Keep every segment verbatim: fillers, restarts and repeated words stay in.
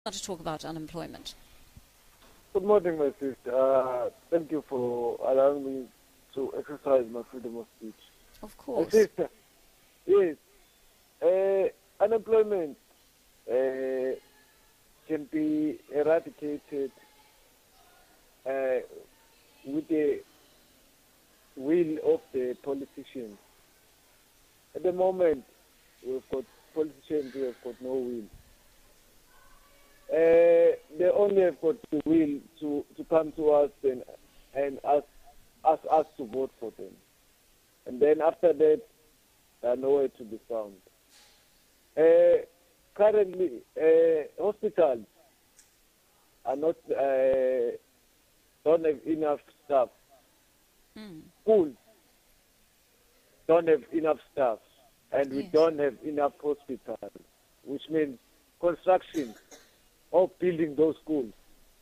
to talk about unemployment. Good morning, my sister. Uh, thank you for allowing me to exercise my freedom of speech. Of course. My sister, yes, uh, unemployment uh, can be eradicated uh, with the will of the politicians. At the moment, we've got politicians who have got no will. Uh, they only have got the will to, to come to us and, and ask, ask us to vote for them. And then after that, they are nowhere to be found. Uh, currently, uh, hospitals are not, uh, don't have enough staff. Mm. Schools don't have enough staff. And we Yes. don't have enough hospitals, which means construction of building those schools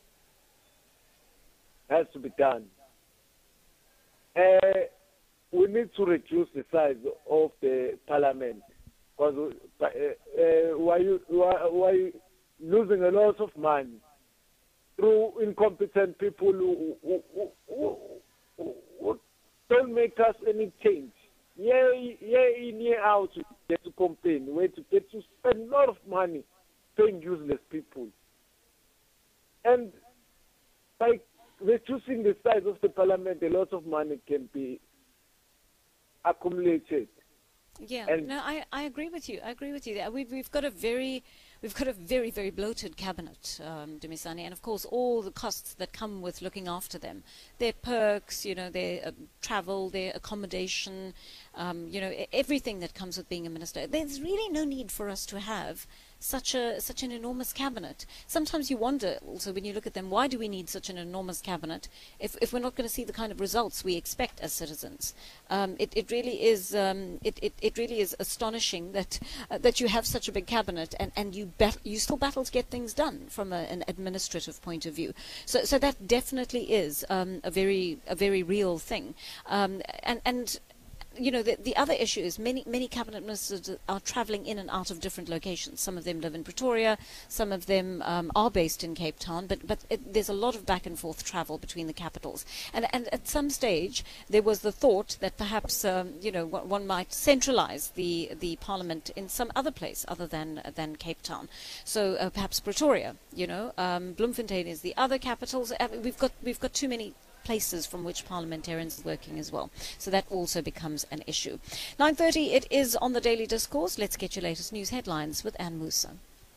has to be done. Uh, we need to reduce the size of the parliament because uh, uh, why you why, why losing a lot of money through incompetent people who, who, who, who, who, who don't make us any change. Year, year in, year out, we get to complain, we to get to spend a lot of money paying useless people. And by reducing the size of the parliament, a lot of money can be accumulated. Yeah, And- no, I, I agree with you. I agree with you. We've we've got a very we've got a very very bloated cabinet, um, Dumisani, and of course all the costs that come with looking after them, their perks, you know, their uh, travel, their accommodation, um, you know, e- everything that comes with being a minister. There's really no need for us to have such a such an enormous cabinet. Sometimes you wonder also when you look at them, why do we need such an enormous cabinet if if we're not going to see the kind of results we expect as citizens? Um, it it really is um, it, it it really is astonishing that uh, that you have such a big cabinet and and you bat- you still battle to get things done from a, an administrative point of view. So so that definitely is um, a very a very real thing. Um, and and. You know, the, the other issue is many many cabinet ministers are travelling in and out of different locations. Some of them live in Pretoria, some of them um, are based in Cape Town, but but it, there's a lot of back and forth travel between the capitals. And and at some stage there was the thought that perhaps um, you know one, one might centralise the the parliament in some other place other than than Cape Town. So uh, perhaps Pretoria. You know, um, Bloemfontein is the other capital. So, uh, we've got we've got too many places from which parliamentarians are working as well. So that also becomes an issue. nine thirty, it is on the Daily Discourse. Let's get your latest news headlines with Anne Musa.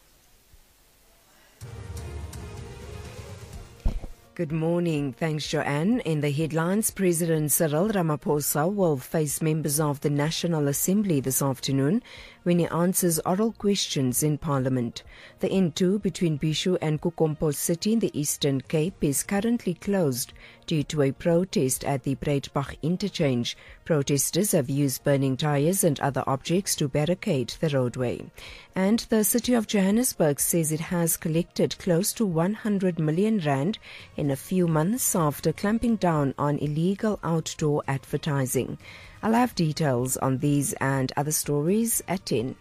Good morning. Thanks, Joanne. In the headlines, President Cyril Ramaphosa will face members of the National Assembly this afternoon when he answers oral questions in Parliament. The N two between Bishu and Kukompo City in the Eastern Cape is currently closed due to a protest at the Breitbach interchange. Protesters have used burning tyres and other objects to barricade the roadway. And the City of Johannesburg says it has collected close to one hundred million rand in a few months after clamping down on illegal outdoor advertising. I'll have details on these and other stories at ten.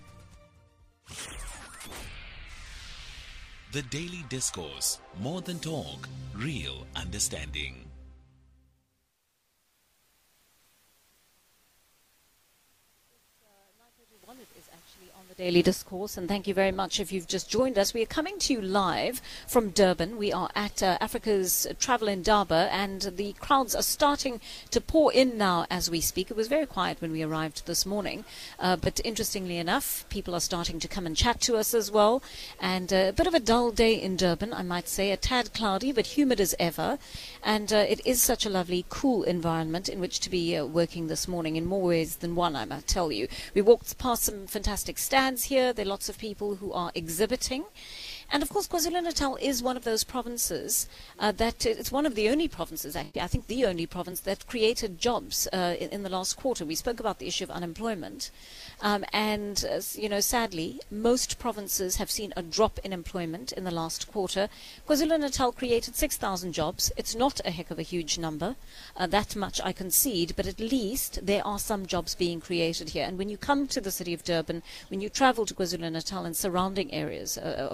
The Daily Discourse. More than talk, real understanding. It is actually on the Daily Discourse, and thank you very much if you've just joined us. We are coming to you live from Durban. We are at uh, Africa's Travel Indaba, and the crowds are starting to pour in now as we speak. It was very quiet when we arrived this morning, uh, but interestingly enough, people are starting to come and chat to us as well. And uh, a bit of a dull day in Durban, I might say, a tad cloudy, but humid as ever. And uh, it is such a lovely, cool environment in which to be uh, working this morning in more ways than one, I must tell you. We walked past some fantastic stands here. There are lots of people who are exhibiting. And of course, KwaZulu-Natal is one of those provinces uh, that it's one of the only provinces, actually, I think the only province that created jobs uh, in, in the last quarter. We spoke about the issue of unemployment. Um, and, uh, you know, sadly, most provinces have seen a drop in employment in the last quarter. KwaZulu-Natal created six thousand jobs. It's not a heck of a huge number. Uh, that much I concede, but at least there are some jobs being created here. And when you come to the city of Durban, when you travel to KwaZulu-Natal and surrounding areas uh, of Durban,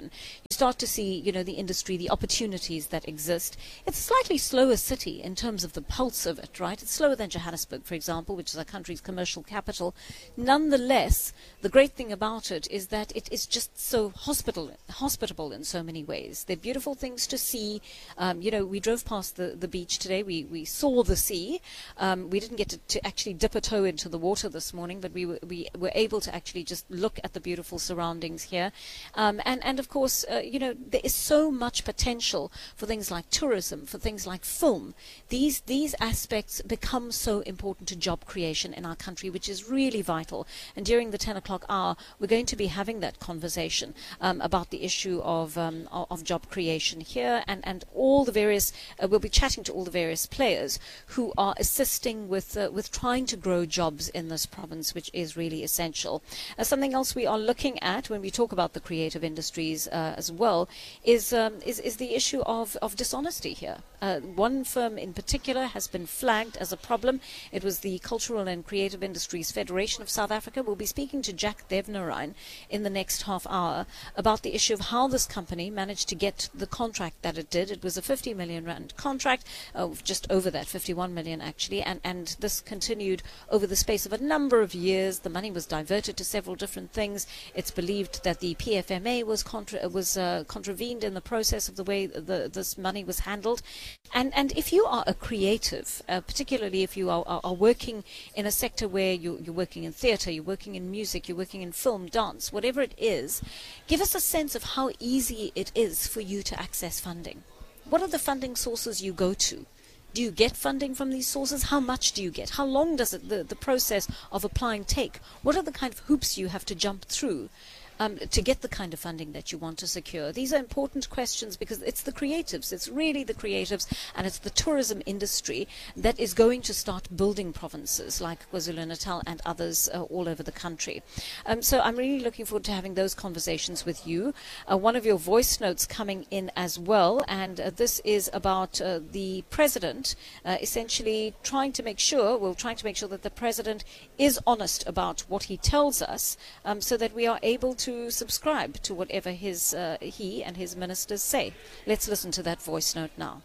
you start to see, you know, the industry, the opportunities that exist. It's a slightly slower city in terms of the pulse of it, right? It's slower than Johannesburg, for example, which is our country's commercial capital. Nonetheless, the great thing about it is that it is just so hospital, hospitable in so many ways. There are beautiful things to see. Um, you know, we drove past the, the beach today. We, we saw the sea. Um, we didn't get to, to actually dip a toe into the water this morning, but we were, we were able to actually just look at the beautiful surroundings here. Um, and, and of course, uh, you know, there is so much potential for things like tourism, for things like film. These, these aspects become so important to job creation in our country, which is really vital. And during the ten o'clock hour, we're going to be having that conversation um, about the issue of, um, of, of job creation here, and, and all the various, uh, we'll be chatting to all the various players who are assisting with, uh, with trying to grow jobs in this province, which is really essential. Uh, something else we are looking at when we talk about the creative industries uh, as well is, um, is, is the issue of, of dishonesty here. Uh, one firm in particular has been flagged as a problem. It was the Cultural and Creative Industries Federation of South Africa. We'll be speaking to Jack Devnarine in the next half hour about the issue of how this company managed to get the contract that it did. It was a fifty million rand contract, uh, just over that, fifty-one million actually, and, and this continued over the space of a number of years. The money was diverted to several different things. It's believed that the P F M A was contra was uh, contravened in the process of the way the, this money was handled. And, and if you are a creative, uh, particularly if you are, are, are working in a sector where you, you're working in theatre, you're working in music, you're working in film, dance, whatever it is, give us a sense of how easy it is for you to access funding. What are the funding sources you go to? Do you get funding from these sources? How much do you get? How long does it, the, the process of applying take? What are the kind of hoops you have to jump through Um, to get the kind of funding that you want to secure? These are important questions because it's the creatives, it's really the creatives, and it's the tourism industry that is going to start building provinces like KwaZulu-Natal and others uh, all over the country. Um, so I'm really looking forward to having those conversations with you. Uh, one of your voice notes coming in as well, and uh, this is about uh, the president uh, essentially trying to make sure, well, trying to make sure that the president is honest about what he tells us, um, so that we are able to to subscribe to whatever his uh, he and his ministers say. Let's listen to that voice note now.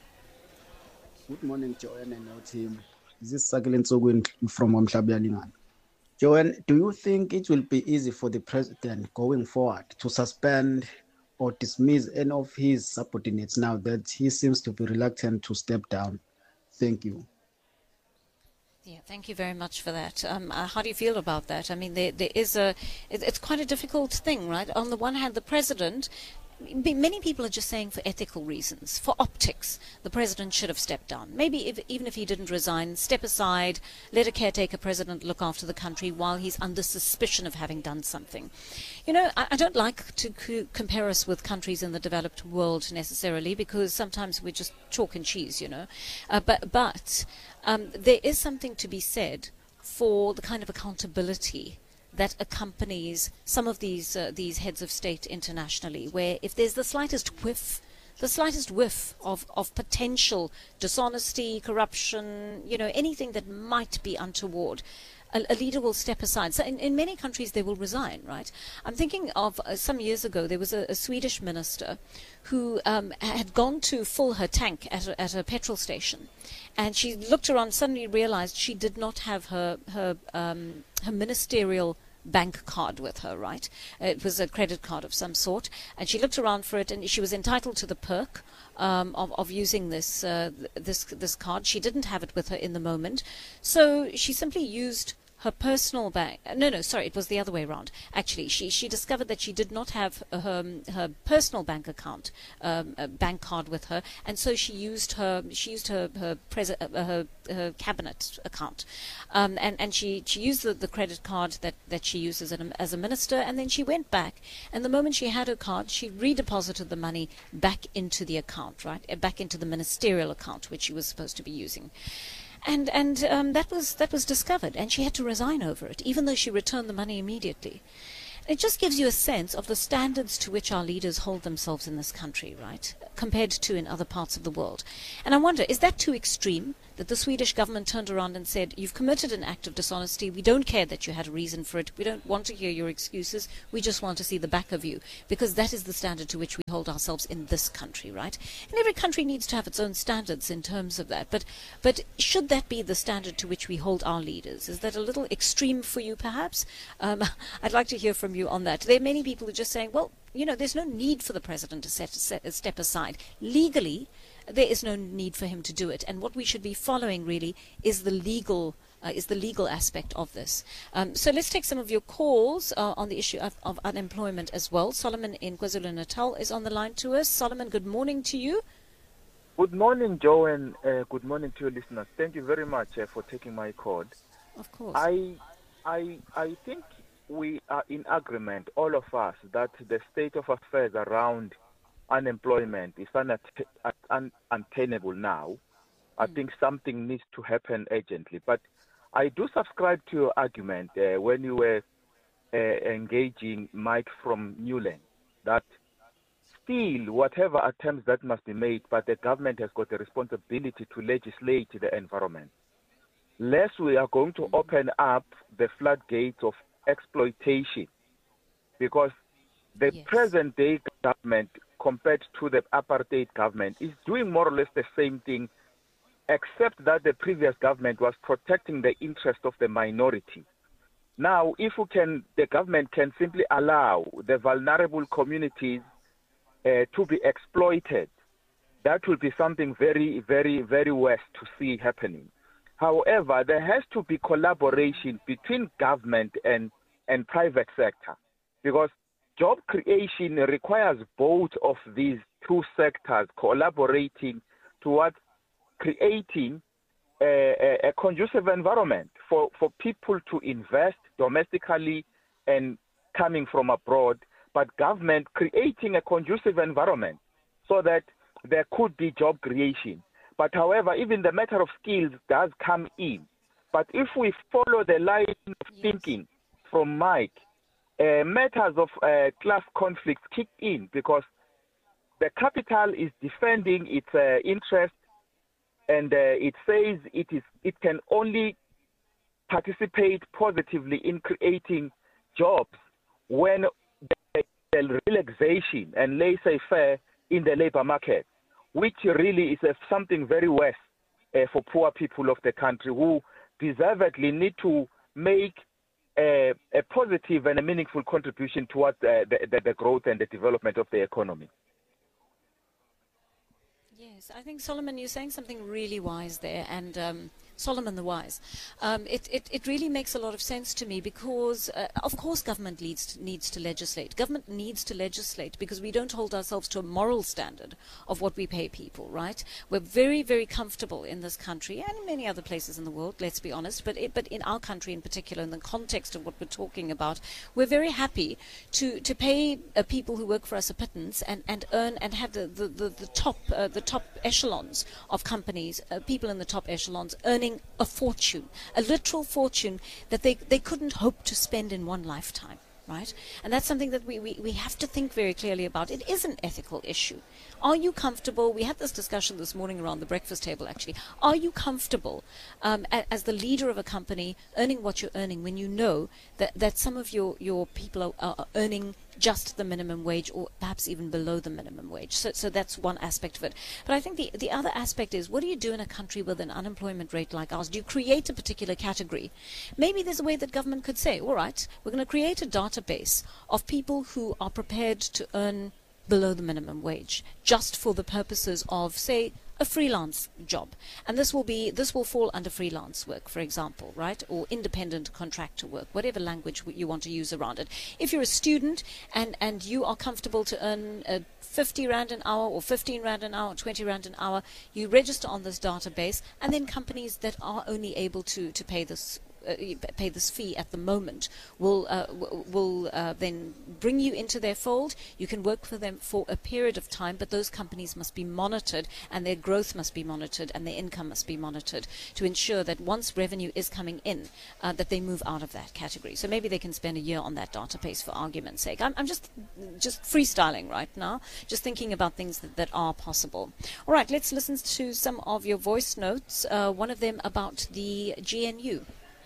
Good morning, Joanne and our team. This is Sakile Nsogwin from Umhlabyalingan. Joanne, do you think it will be easy for the president going forward to suspend or dismiss any of his subordinates now that he seems to be reluctant to step down? Thank you. Yeah, thank you very much for that. Um, uh, how do you feel about that? I mean, there, there is a, it, it's quite a difficult thing, right? On the one hand, the president, many people are just saying for ethical reasons, for optics, the president should have stepped down. Maybe if, even if he didn't resign, step aside, let a caretaker president look after the country while he's under suspicion of having done something. You know, I, I don't like to co compare us with countries in the developed world necessarily, because sometimes we're just chalk and cheese, you know. Uh, but but um, there is something to be said for the kind of accountability that accompanies some of these uh, these heads of state internationally, where if there's the slightest whiff, the slightest whiff of, of potential dishonesty, corruption, you know, anything that might be untoward, a, a leader will step aside. So in, in many countries they will resign, right? I'm thinking of uh, some years ago, there was a, a Swedish minister who um, had gone to fill her tank at a, at a petrol station, and she looked around, suddenly realized she did not have her her um, her ministerial bank card with her, right? Uh, it was a credit card of some sort, and she looked around for it, and she was entitled to the perk um, of, of using this uh, this this card. She didn't have it with her in the moment, so she simply used her personal bank. No, no, sorry, it was the other way around. Actually, she she discovered that she did not have her her personal bank account, um, a bank card with her, and so she used her she used her her pres- uh, her, her cabinet account, um, and and she she used the, the credit card that that she uses as a, as a minister, and then she went back, and the moment she had her card, she redeposited the money back into the account, right, back into the ministerial account which she was supposed to be using. And and um, that was that was discovered, and she had to resign over it, even though she returned the money immediately. It just gives you a sense of the standards to which our leaders hold themselves in this country, right, compared to in other parts of the world. And I wonder, is that too extreme, that the Swedish government turned around and said, you've committed an act of dishonesty, we don't care that you had a reason for it, we don't want to hear your excuses, we just want to see the back of you, because that is the standard to which we hold ourselves in this country, right? And every country needs to have its own standards in terms of that, but but should that be the standard to which we hold our leaders? Is that a little extreme for you, perhaps? Um, I'd like to hear from you on that. There are many people who are just saying, well, you know, there's no need for the president to set, set, step aside. Legally, there is no need for him to do it. And what we should be following, really, is the legal uh, is the legal aspect of this. Um, so let's take some of your calls uh, on the issue of, of unemployment as well. Solomon in KwaZulu-Natal is on the line to us. Solomon, good morning to you. Good morning, Joe, and uh, good morning to your listeners. Thank you very much uh, for taking my call. Of course. I, I, I think we are in agreement, all of us, that the state of affairs around unemployment is un- un- untenable now. I mm. think something needs to happen urgently. But I do subscribe to your argument uh, when you were uh, engaging Mike from Newland, that still, whatever attempts that must be made, but the government has got the responsibility to legislate the environment. Lest we are going to open up the floodgates of exploitation, because the yes. present day government compared to the apartheid government is doing more or less the same thing, except that the previous government was protecting the interest of the minority. Now, if we can, the government can simply allow the vulnerable communities uh, to be exploited, that will be something very, very, very worse to see happening. However, there has to be collaboration between government and, and private sector, because job creation requires both of these two sectors collaborating towards creating a, a, a conducive environment for, for people to invest domestically and coming from abroad, but government creating a conducive environment so that there could be job creation. But however, even the matter of skills does come in. But if we follow the line of yes. thinking from Mike, uh, matters of uh, class conflicts kick in, because the capital is defending its uh, interest, and uh, it says it is it can only participate positively in creating jobs when there is relaxation and laissez-faire in the labor market, which really is uh, something very worse uh, for poor people of the country who deservedly need to make a, a positive and a meaningful contribution towards uh, the, the, the growth and the development of the economy. Yes, I think, Solomon, you're saying something really wise there, and um, Solomon the Wise. Um, it, it, it really makes a lot of sense to me, because, uh, of course, government needs to, needs to legislate. Government needs to legislate because we don't hold ourselves to a moral standard of what we pay people, right? We're very, very comfortable in this country and in many other places in the world, let's be honest, but it, but in our country in particular, in the context of what we're talking about, we're very happy to, to pay uh, people who work for us a pittance and, and earn and have the, the, the, the top uh, the top echelons of companies, uh, people in the top echelons earning a fortune, a literal fortune that they, they couldn't hope to spend in one lifetime, right? And that's something that we, we, we have to think very clearly about. It is an ethical issue. Are you comfortable? We had this discussion this morning around the breakfast table, actually. Are you comfortable um, a, as the leader of a company earning what you're earning when you know that, that some of your, your people are, are earning just the minimum wage or perhaps even below the minimum wage? So, so that's one aspect of it. But I think the, the other aspect is, what do you do in a country with an unemployment rate like ours? Do you create a particular category? Maybe there's a way that government could say, all right, we're going to create a database of people who are prepared to earn below the minimum wage, just for the purposes of, say, a freelance job. And this will be this will fall under freelance work, for example, right? Or independent contractor work, whatever language you want to use around it. If you're a student and, and you are comfortable to earn uh, fifty rand an hour or fifteen rand an hour, twenty rand an hour, you register on this database, and then companies that are only able to, to pay this uh, pay this fee at the moment will uh, w- will uh, then bring you into their fold. You can work for them for a period of time, but those companies must be monitored, and their growth must be monitored, and their income must be monitored to ensure that once revenue is coming in, uh, that they move out of that category. So maybe they can spend a year on that database for argument's sake. I'm, I'm just just freestyling right now, just thinking about things that, that are possible. All right, let's listen to some of your voice notes. Uh, one of them about the G N U.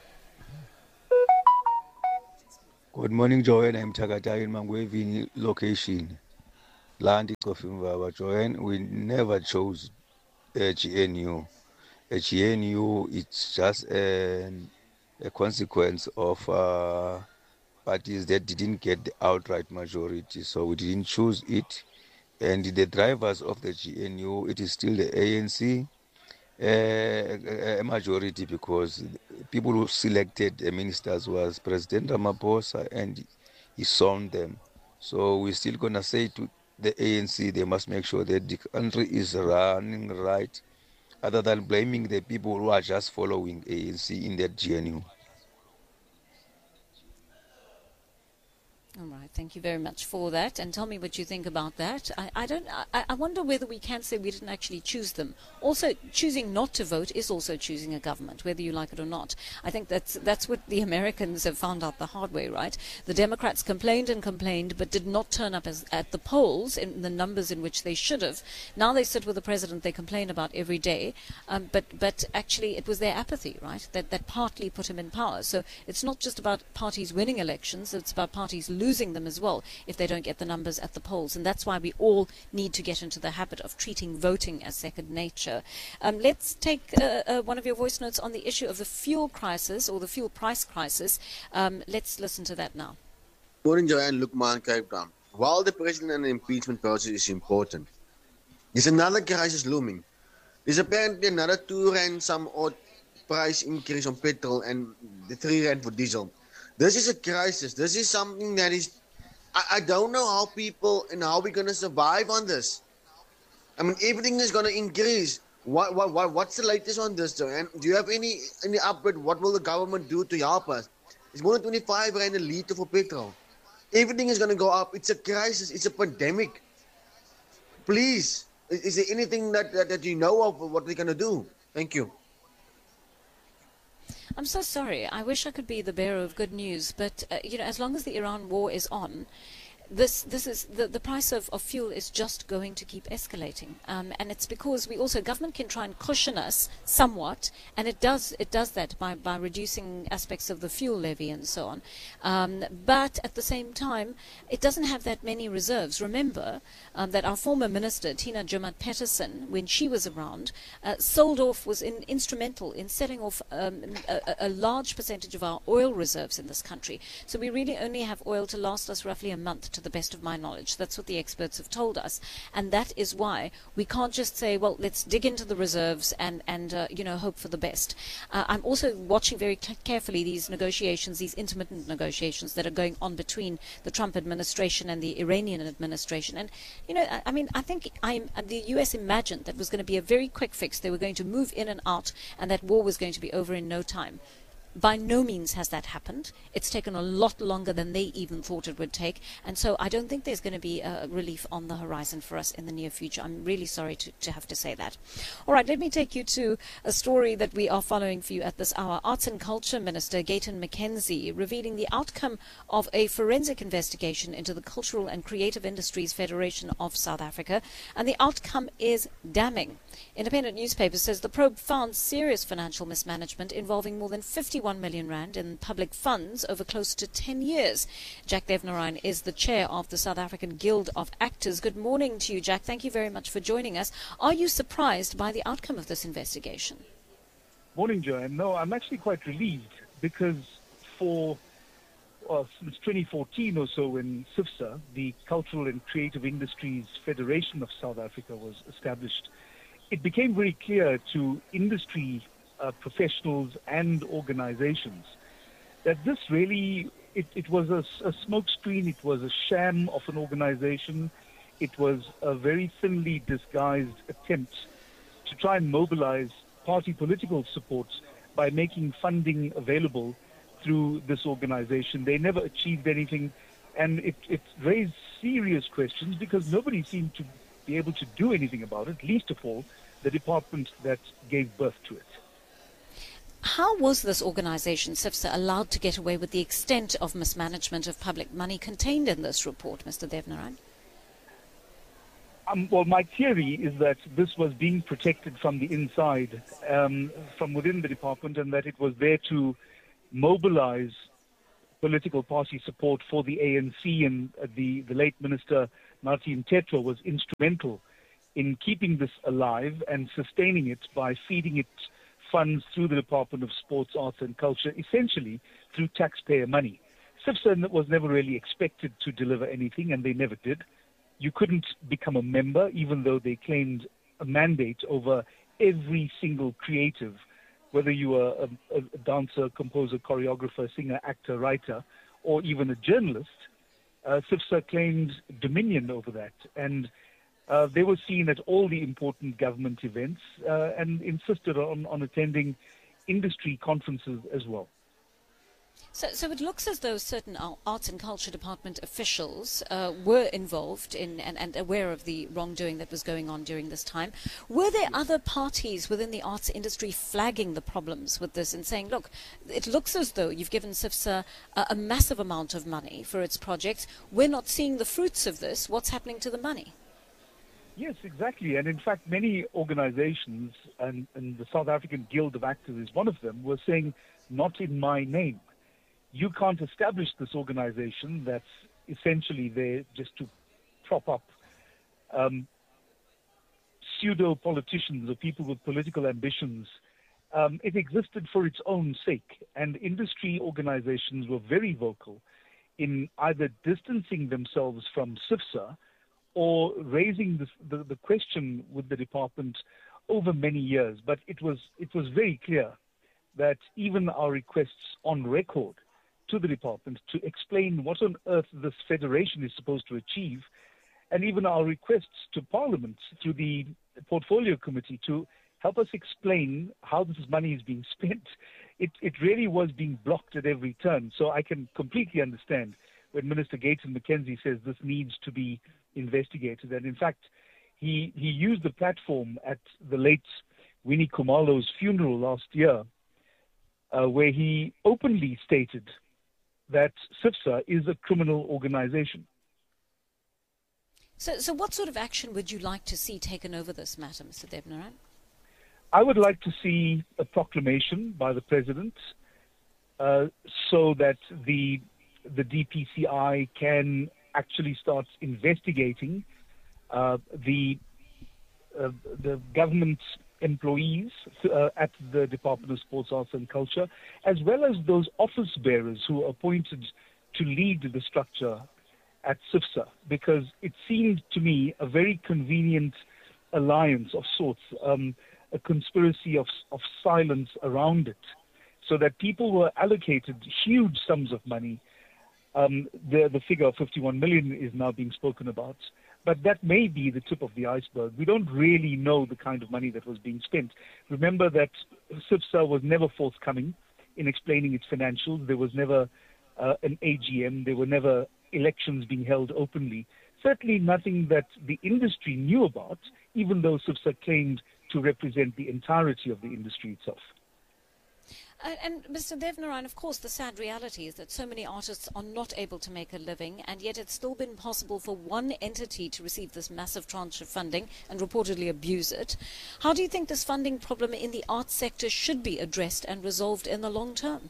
Good morning, Joanne. I'm Takata in Mangwevini location. Land is of Joanne. We never chose a G N U. A G N U, it's just a, a consequence of uh, parties that didn't get the outright majority. So we didn't choose it. And the drivers of the G N U, it is still the A N C. Uh, a majority, because people who selected the ministers was President Ramaphosa, and he sound them. So we're still gonna say to the A N C, they must make sure that the country is running right, other than blaming the people who are just following A N C in that G N U. All right, thank you very much for that, and tell me what you think about that. I, I don't. I, I wonder whether we can say we didn't actually choose them. Also, choosing not to vote is also choosing a government, whether you like it or not. I think that's that's what the Americans have found out the hard way, right? The Democrats complained and complained, but did not turn up as, at the polls in the numbers in which they should have. Now they sit with the president they complain about every day, um, but but actually it was their apathy, right, that that partly put him in power. So it's not just about parties winning elections; it's about parties losing. losing them as well if they don't get the numbers at the polls. And that's why we all need to get into the habit of treating voting as second nature. Um, let's take uh, uh, one of your voice notes on the issue of the fuel crisis or the fuel price crisis. Um, let's listen to that now. Morning, Joanne. Lukman Cape Town. While the president and the impeachment process is important, there's another crisis looming. There's apparently another two rand some odd price increase on petrol and the three rand for diesel. This is a crisis. This is something that is, I, I don't know how people and how we're going to survive on this. I mean, everything is going to increase. What, what, what, what's the latest on this, Joanne? Do you have any, any update? What will the government do to help us? It's more than twenty-five rand a litre for petrol. Everything is going to go up. It's a crisis. It's a pandemic. Please, is, is there anything that, that, that you know of what we're going to do? Thank you. I'm so sorry. I wish I could be the bearer of good news, but uh, you know, as long as the Iran war is on, this this is the the price of, of fuel is just going to keep escalating, um, and it's because we also government can try and cushion us somewhat, and it does it does that by by reducing aspects of the fuel levy and so on, um, but at the same time it doesn't have that many reserves. Remember um, that our former minister Tina Joemat-Pettersson, when she was around, uh, sold off was in, instrumental in selling off um, a, a large percentage of our oil reserves in this country. So we really only have oil to last us roughly a month, to the best of my knowledge. That's what the experts have told us, and that is why we can't just say, well, let's dig into the reserves and and uh, you know, hope for the best. Uh, I'm also watching very carefully these negotiations, these intermittent negotiations that are going on between the Trump administration and the Iranian administration. And you know, I, I mean, I think I'm, the U S imagined that was going to be a very quick fix. They were going to move in and out, and that war was going to be over in no time. By no means has that happened. It's taken a lot longer than they even thought it would take. And so I don't think there's going to be a relief on the horizon for us in the near future. I'm really sorry to, to have to say that. All right, let me take you to a story that we are following for you at this hour. Arts and Culture Minister Gayton McKenzie revealing the outcome of a forensic investigation into the Cultural and Creative Industries Federation of South Africa. And the outcome is damning. Independent newspaper says the probe found serious financial mismanagement involving more than fifty-one million rand in public funds over close to ten years. Jack Devnarayan is the chair of the South African Guild of Actors. Good morning to you, Jack. Thank you very much for joining us. Are you surprised by the outcome of this investigation? Morning, Joanne. No, I'm actually quite relieved because for well, since twenty fourteen or so, when SIFSA, the Cultural and Creative Industries Federation of South Africa, was established, it became very clear to industry uh, professionals and organizations that this really, it, it was a, a smokescreen, it was a sham of an organization, it was a very thinly disguised attempt to try and mobilize party political support by making funding available through this organization. They never achieved anything, and it, it raised serious questions because nobody seemed to be able to do anything about it, least of all the department that gave birth to it. How was this organization, SIFSA, allowed to get away with the extent of mismanagement of public money contained in this report, Mister Devnarayan? Um, well, my theory is that this was being protected from the inside, um, from within the department, and that it was there to mobilize political party support for the A N C, and uh, the, the late Minister Nathi Mthethwa was instrumental in keeping this alive and sustaining it by feeding it funds through the Department of Sports, Arts and Culture, essentially through taxpayer money. SIFSA was never really expected to deliver anything, and they never did. You couldn't become a member, even though they claimed a mandate over every single creative, whether you were a, a dancer, composer, choreographer, singer, actor, writer, or even a journalist. uh, SIFSA claimed dominion over that. And uh, they were seen at all the important government events uh, and insisted on, on attending industry conferences as well. So, so it looks as though certain arts and culture department officials uh, were involved in and, and aware of the wrongdoing that was going on during this time. Were there other parties within the arts industry flagging the problems with this and saying, look, it looks as though you've given SIFSA a, a massive amount of money for its projects. We're not seeing the fruits of this. What's happening to the money? Yes, exactly. And in fact, many organizations, and, and the South African Guild of Actors is one of them, were saying, not in my name. You can't establish this organization that's essentially there just to prop up um, pseudo-politicians or people with political ambitions. Um, it existed for its own sake, and industry organizations were very vocal in either distancing themselves from SIFSA or raising this, the, the question with the department over many years. But it was, it was very clear that even our requests on record to the department to explain what on earth this federation is supposed to achieve, and even our requests to Parliament through the Portfolio Committee to help us explain how this money is being spent, it, it really was being blocked at every turn. So I can completely understand when Minister Gayton McKenzie says this needs to be investigated. And in fact, he, he used the platform at the late Winnie Khumalo's funeral last year, uh, where he openly stated that SIFSA is a criminal organization. So, so what sort of action would you like to see taken over this matter, Mister Devnarayan? I would like to see a proclamation by the President uh, so that the the D P C I can actually start investigating uh, the uh, the government employees uh, at the Department of Sports, Arts and Culture, as well as those office bearers who are appointed to lead the structure at SIFSA, because it seemed to me a very convenient alliance of sorts, um, a conspiracy of, of silence around it, so that people were allocated huge sums of money. Um, the, the figure of fifty-one million is now being spoken about. But that may be the tip of the iceberg. We don't really know the kind of money that was being spent. Remember that SIFSA was never forthcoming in explaining its financials. There was never uh, an A G M. There were never elections being held openly. Certainly nothing that the industry knew about, even though SIFSA claimed to represent the entirety of the industry itself. Uh, and Mister Devnarayan, of course, the sad reality is that so many artists are not able to make a living, and yet it's still been possible for one entity to receive this massive tranche of funding and reportedly abuse it. How do you think this funding problem in the arts sector should be addressed and resolved in the long term?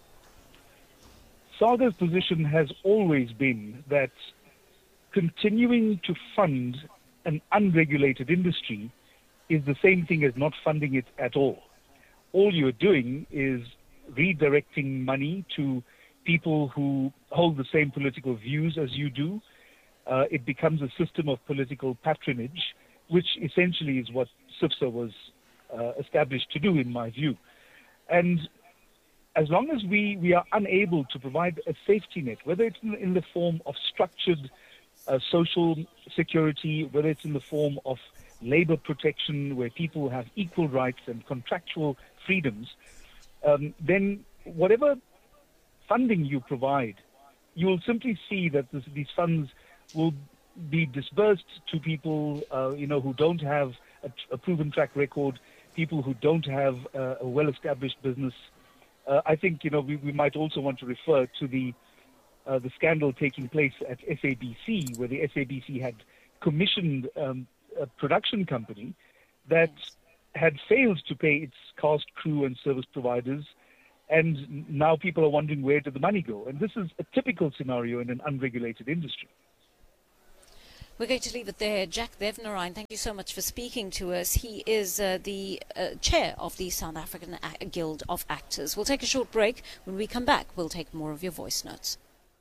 SAGA's position has always been that continuing to fund an unregulated industry is the same thing as not funding it at all. All you're doing is redirecting money to people who hold the same political views as you do. Uh, it becomes a system of political patronage, which essentially is what SIFSA was uh, established to do, in my view. And as long as we, we are unable to provide a safety net, whether it's in, in the form of structured uh, social security, whether it's in the form of labor protection where people have equal rights and contractual freedoms, um, then whatever funding you provide, you will simply see that this, these funds will be disbursed to people, uh, you know, who don't have a, a proven track record, people who don't have uh, a well-established business. Uh, I think, you know, we, we might also want to refer to the uh, the scandal taking place at S A B C, where the S A B C had commissioned um, a production company that had failed to pay its cast, crew, and service providers, and now people are wondering where did the money go. And this is a typical scenario in an unregulated industry. We're going to leave it there. Jack Devnarine, thank you so much for speaking to us. He is uh, the uh, chair of the South African A- Guild of Actors. We'll take a short break. When we come back, we'll take more of your voice notes.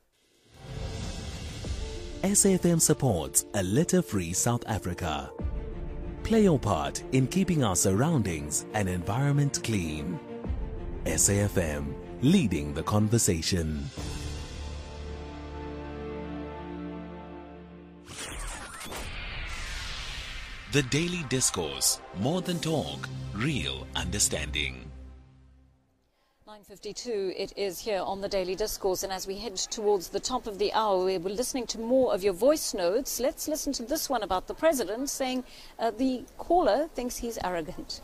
S A F M supports a litter-free South Africa. Play your part in keeping our surroundings and environment clean. S A F M, leading the conversation. The Daily Discourse, more than talk, real understanding. nine fifty-two, it is here on the Daily Discourse, and as we head towards the top of the hour, we're listening to more of your voice notes. Let's listen to this one about the president saying uh, the caller thinks he's arrogant.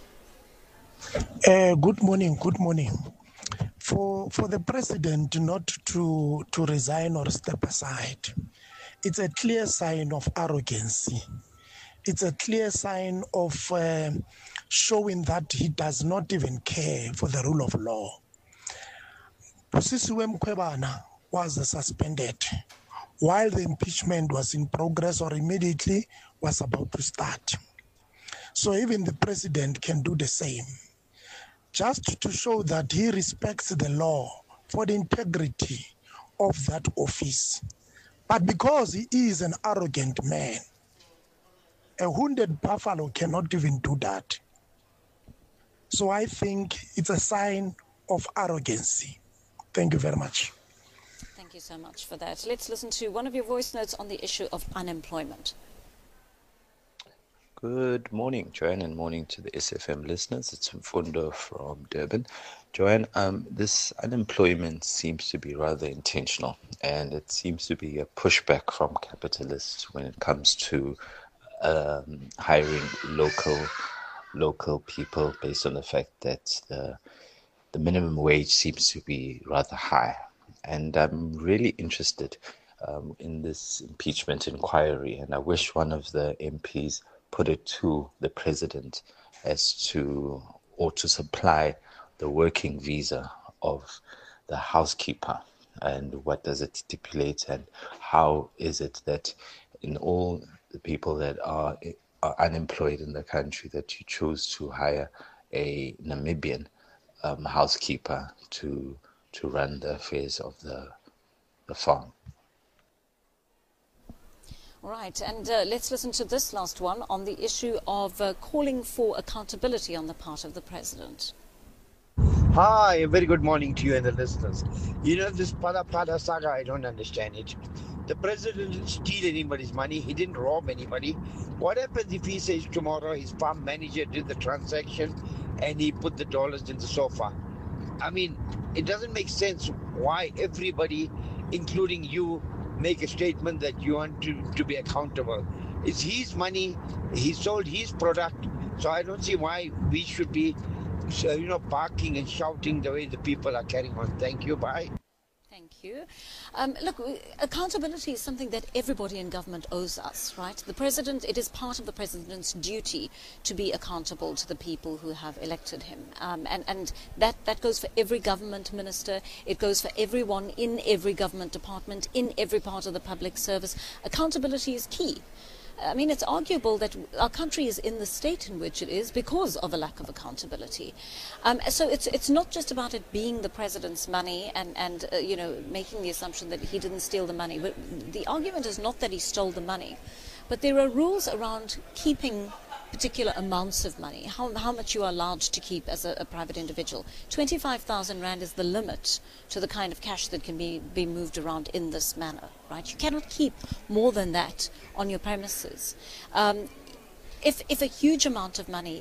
Uh, good morning, good morning. For for the president not to, to resign or step aside, it's a clear sign of arrogancy. It's a clear sign of uh, showing that he does not even care for the rule of law. Busisiwe Mkhwebana was suspended while the impeachment was in progress or immediately was about to start. So even the president can do the same, just to show that he respects the law for the integrity of that office. But because he is an arrogant man, a wounded buffalo cannot even do that. So I think it's a sign of arrogancy. Thank you very much. Thank you so much for that. Let's listen to one of your voice notes on the issue of unemployment. Good morning, Joanne, and morning to the S F M listeners. It's Mfundo from Durban. Joanne, um, this unemployment seems to be rather intentional, and it seems to be a pushback from capitalists when it comes to um, hiring local local people based on the fact that the, the minimum wage seems to be rather high. And I'm really interested um, in this impeachment inquiry, and I wish one of the M Ps put it to the president as to, or to supply the working visa of the housekeeper, and what does it stipulate, and how is it that in all the people that are, are unemployed in the country that you choose to hire a Namibian um, housekeeper to to run the affairs of the the farm. All right, and uh, let's listen to this last one on the issue of uh, calling for accountability on the part of the president. Hi, a very good morning to you and the listeners. You know, this Pada Pada saga, I don't understand it. The president didn't steal anybody's money. He didn't rob anybody. What happens if he says tomorrow his farm manager did the transaction and he put the dollars in the sofa? I mean, it doesn't make sense why everybody, including you, make a statement that you want to, to be accountable. It's his money. He sold his product. So I don't see why we should be, you know, barking and shouting the way the people are carrying on. Thank you. Bye. Thank you. Um, look, accountability is something that everybody in government owes us, right? The president, it is part of the president's duty to be accountable to the people who have elected him. Um, and and that, that goes for every government minister. It goes for everyone in every government department, in every part of the public service. Accountability is key. I mean, it's arguable that our country is in the state in which it is because of a lack of accountability. Um, so it's it's not just about it being the president's money and, and uh, you know, making the assumption that he didn't steal the money. But the argument is not that he stole the money, but there are rules around keeping particular amounts of money, how, how much you are allowed to keep as a, a private individual. twenty-five thousand rand is the limit to the kind of cash that can be, be moved around in this manner, right? You cannot keep more than that on your premises. Um, if, if a huge amount of money is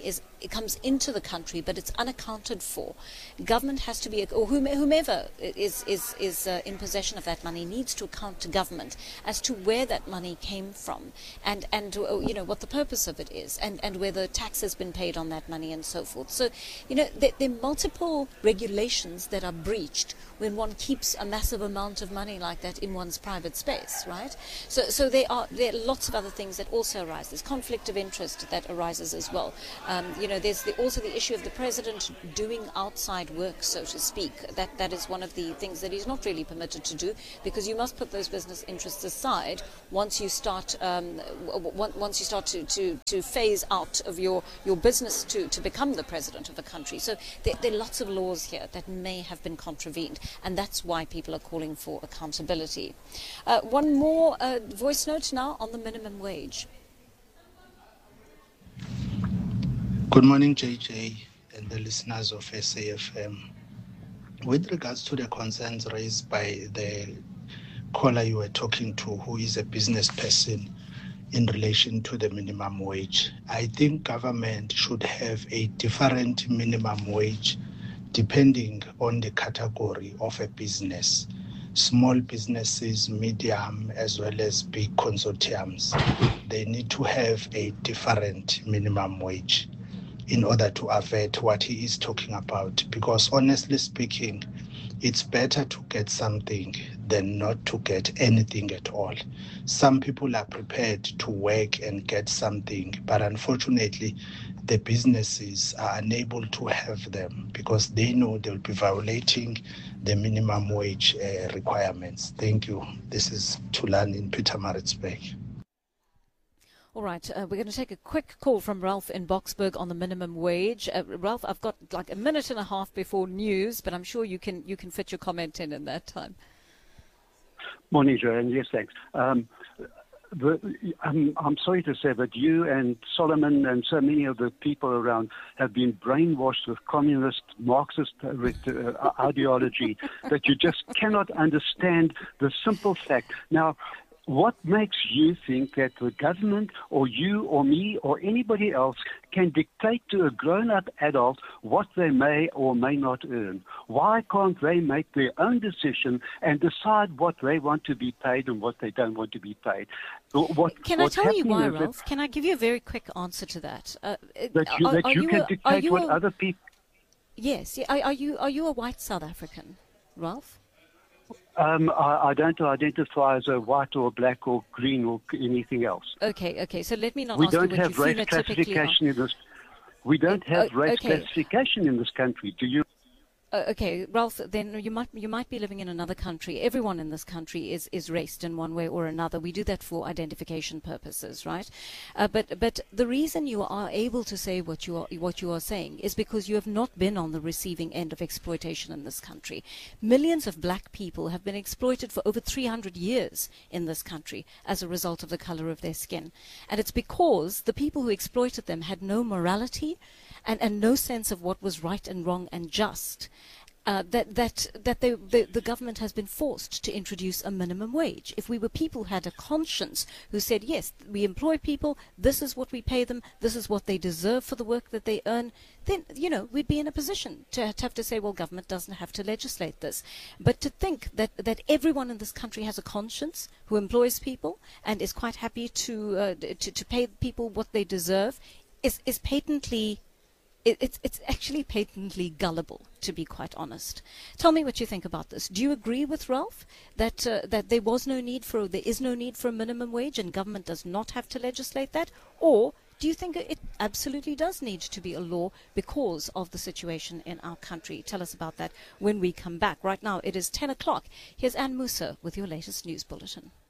it comes into the country, but it's unaccounted for. Government has to be, or whomever is is is uh, in possession of that money needs to account to government as to where that money came from, and and uh, you know what the purpose of it is, and and whether tax has been paid on that money and so forth. So you know there, there are multiple regulations that are breached when one keeps a massive amount of money like that in one's private space, right? So so there are there are lots of other things that also arise. There's conflict of interest that arises as well. Um, you know, there's the, also the issue of the president doing outside work, so to speak. That that is one of the things that he's not really permitted to do, because you must put those business interests aside once you start um, once you start to, to, to phase out of your, your business to, to become the president of a country. So there, there are lots of laws here that may have been contravened, and that's why people are calling for accountability. Uh, one more uh, voice note now on the minimum wage. Good morning, J J and the listeners of S A F M. With regards to the concerns raised by the caller you were talking to, who is a business person, in relation to the minimum wage, I think government should have a different minimum wage depending on the category of a business. Small businesses, medium, as well as big consortiums, they need to have a different minimum wage in order to avert what he is talking about. Because honestly speaking, it's better to get something than not to get anything at all. Some people are prepared to work and get something, but unfortunately, the businesses are unable to have them because they know they'll be violating the minimum wage uh, requirements. Thank you. This is Tulan in Pietermaritzburg. All right, uh, we're going to take a quick call from Ralph in Boksburg on the minimum wage. Uh, Ralph, I've got like a minute and a half before news, but I'm sure you can you can fit your comment in in that time. Morning, Joanne. Yes, thanks. Um, the, I'm, I'm sorry to say, but you and Solomon and so many of the people around have been brainwashed with communist, Marxist uh, ideology that you just cannot understand the simple fact. Now, what makes you think that the government or you or me or anybody else can dictate to a grown-up adult what they may or may not earn? Why can't they make their own decision and decide what they want to be paid and what they don't want to be paid? What, can I tell you why, Ralph? Can I give you a very quick answer to that? Uh, that you, are, that are you you can a, dictate what a, other people... Yes. Are, are, you, are you a white South African, Ralph? Um, I, I don't identify as a white or black or green or anything else. Okay, okay. So let me not we ask don't you what have you race classification in this. We don't have uh, race okay. classification in this country. Do you? Uh, okay, Ralph, then you might you might be living in another country. Everyone in this country is, is raced in one way or another. We do that for identification purposes, right? Uh, but but the reason you are able to say what you are what you are saying is because you have not been on the receiving end of exploitation in this country. Millions of black people have been exploited for over three hundred years in this country as a result of the color of their skin. And it's because the people who exploited them had no morality and, and no sense of what was right and wrong and just. Uh, that that that they, the, the government has been forced to introduce a minimum wage. If we were people who had a conscience who said, yes, we employ people, this is what we pay them, this is what they deserve for the work that they earn, then, you know, we'd be in a position to, to have to say, well, government doesn't have to legislate this. But to think that, that everyone in this country has a conscience who employs people and is quite happy to uh, to, to pay people what they deserve is, is patently... It, it's, it's actually patently gullible, to be quite honest. Tell me what you think about this. Do you agree with Ralph that uh, that there was no need for, there is no need for a minimum wage and government does not have to legislate that? Or do you think it absolutely does need to be a law because of the situation in our country? Tell us about that when we come back. Right now it is ten o'clock. Here's Anne Musa with your latest news bulletin.